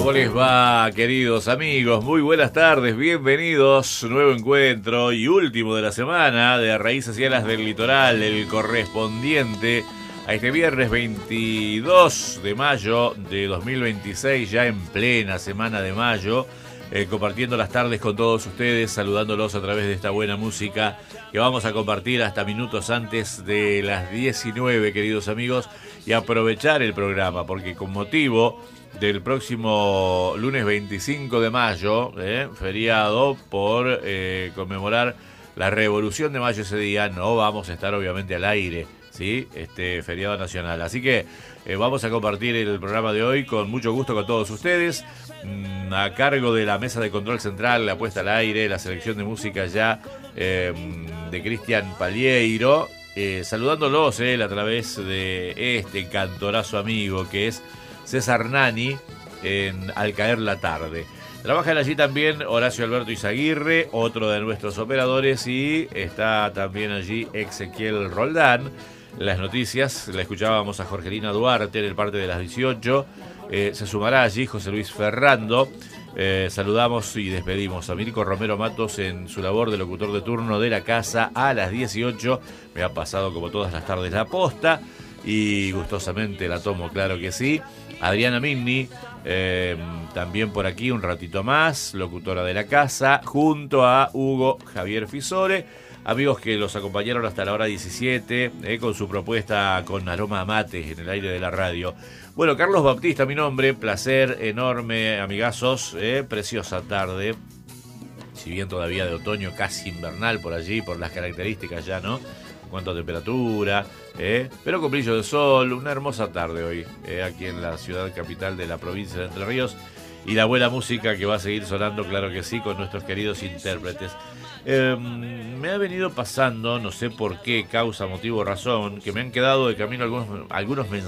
¿Cómo les va, queridos amigos? Muy buenas tardes, bienvenidos. Nuevo encuentro y último de la semana de Raíces y Alas del Litoral, el correspondiente a este viernes 22 de mayo de 2026, ya en plena semana de mayo, compartiendo las tardes con todos ustedes, saludándolos a través de esta buena música que vamos a compartir hasta minutos antes de las 19, queridos amigos, y aprovechar el programa, porque con motivo del próximo lunes 25 de mayo, feriado por conmemorar la Revolución de Mayo, ese día no vamos a estar obviamente al aire, ¿sí? Feriado nacional. Así que vamos a compartir el programa de hoy con mucho gusto con todos ustedes, a cargo de la mesa de control central, la puesta al aire, la selección de música ya de Cristian Palieiro, saludándolos a través de este cantorazo amigo que es César Nani en Al Caer la Tarde. Trabajan allí también Horacio Alberto Izaguirre, otro de nuestros operadores, y está también allí Ezequiel Roldán. Las noticias, la escuchábamos a Jorgelina Duarte en el parte de las 18. Se sumará allí José Luis Ferrando. Saludamos y despedimos a Mirko Romero Matos en su labor de locutor de turno de la casa a las 18. Me ha pasado como todas las tardes la posta y gustosamente la tomo, claro que sí. Adriana Migni, también por aquí un ratito más, locutora de la casa, junto a Hugo Javier Fisore, amigos que los acompañaron hasta la hora 17, con su propuesta con aroma a mate en el aire de la radio. Bueno, Carlos Baptista, mi nombre, placer enorme, amigazos, preciosa tarde, si bien todavía de otoño, casi invernal por allí, por las características ya, ¿no? En cuanto a temperatura, pero con brillo de sol, una hermosa tarde hoy, aquí en la ciudad capital de la provincia de Entre Ríos, y la buena música que va a seguir sonando, claro que sí, con nuestros queridos intérpretes. Me ha venido pasando, no sé por qué, causa, motivo, razón, que me han quedado de camino algunos mensajes